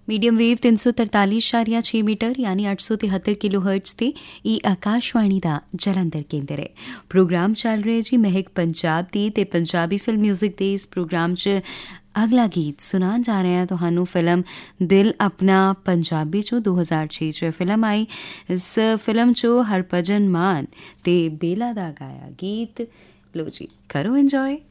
Medium wave 343.6 metre यानी 873 kilo hertz ਤੇ ਇਹ ਆਕਾਸ਼ਵਾਣੀ ਦਾ ਜਲੰਧਰ ਕੇਂਦਰ ਹੈ। ਪ੍ਰੋਗਰਾਮ ਚੱਲ ਰਿਹਾ ਜੀ ਮਹਿਕ ਪੰਜਾਬ ਦੀ ਤੇ ਪੰਜਾਬੀ ਫਿਲਮ ਮਿਊਜ਼ਿਕ ਦੇ ਇਸ ਪ੍ਰੋਗਰਾਮ 'ਚ ਅਗਲਾ ਗੀਤ ਸੁਣਾਉਣ ਜਾ ਰਹੇ ਹਾਂ ਤੁਹਾਨੂੰ ਫਿਲਮ ਦਿਲ ਆਪਣਾ ਪੰਜਾਬੀ 'ਚੋਂ 2006 'ਚ ਫਿਲਮ ਆਈ। ਇਸ ਫਿਲਮ 'ਚੋਂ ਹਰਭਜਨ ਮਾਨ ਤੇ ਬੇਲਾ ਦਾ ਗਾਇਆ ਗੀਤ। ਲੋ ਜੀ ਕਰੋ ਇੰਜੋਏ।